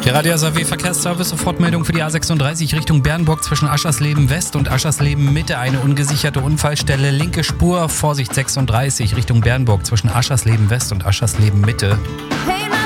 Der Radio SAW Verkehrsservice, Sofortmeldung für die A36 Richtung Bernburg zwischen Aschersleben West und Aschersleben Mitte. Eine ungesicherte Unfallstelle, linke Spur, Vorsicht 36 Richtung Bernburg zwischen Aschersleben West und Aschersleben Mitte.